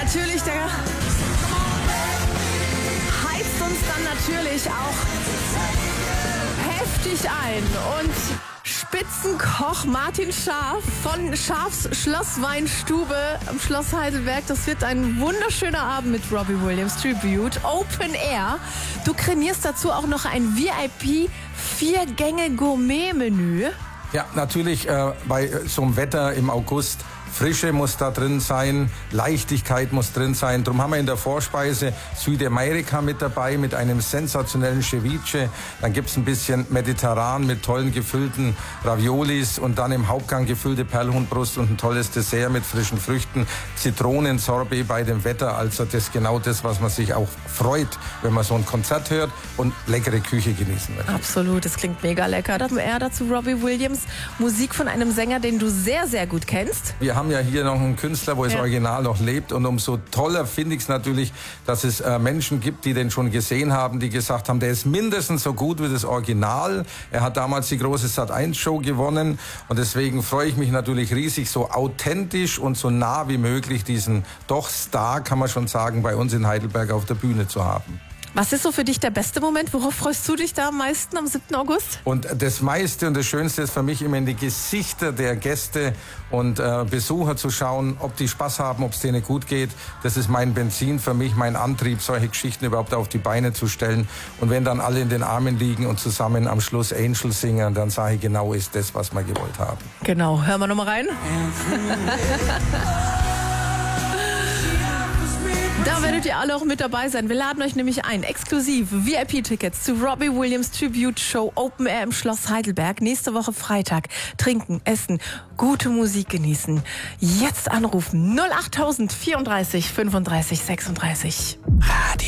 natürlich, der heizt uns dann natürlich auch heftig ein. Und Spitzenkoch Martin Scharf von Scharfs Schlossweinstube am Schloss Heidelberg. Das wird ein wunderschöner Abend mit Robbie Williams Tribute. Open Air. Du kreierst dazu auch noch ein VIP 4-Gänge-Gourmet-Menü. Ja, natürlich bei so einem Wetter im August. Frische muss da drin sein, Leichtigkeit muss drin sein. Darum haben wir in der Vorspeise Südamerika mit dabei, mit einem sensationellen Ceviche. Dann gibt's ein bisschen mediterran mit tollen gefüllten Raviolis und dann im Hauptgang gefüllte Perlhuhnbrust und ein tolles Dessert mit frischen Früchten. Zitronensorbet bei dem Wetter, also das ist genau das, was man sich auch freut, wenn man so ein Konzert hört und leckere Küche genießen möchte. Absolut, das klingt mega lecker. Dazu Robbie Williams, Musik von einem Sänger, den du sehr, sehr gut kennst. Wir haben ja hier noch einen Künstler, wo das Original noch lebt, und umso toller finde ich es natürlich, dass es Menschen gibt, die den schon gesehen haben, die gesagt haben, der ist mindestens so gut wie das Original. Er hat damals die große Sat.1-Show gewonnen und deswegen freue ich mich natürlich riesig, so authentisch und so nah wie möglich diesen doch Star, kann man schon sagen, bei uns in Heidelberg auf der Bühne zu haben. Was ist so für dich der beste Moment? Worauf freust du dich da am meisten am 7. August? Und das meiste und das Schönste ist für mich immer in die Gesichter der Gäste und Besucher zu schauen, ob die Spaß haben, ob es denen gut geht. Das ist mein Benzin für mich, mein Antrieb, solche Geschichten überhaupt auf die Beine zu stellen. Und wenn dann alle in den Armen liegen und zusammen am Schluss Angel singen, dann sage ich, genau ist das, was wir gewollt haben. Genau, hören wir nochmal rein. Da werdet ihr alle auch mit dabei sein. Wir laden euch nämlich ein. Exklusiv VIP-Tickets zu Robbie Williams Tribute Show Open Air im Schloss Heidelberg. Nächste Woche Freitag. Trinken, essen, gute Musik genießen. Jetzt anrufen 08000 34 35 36. Radio.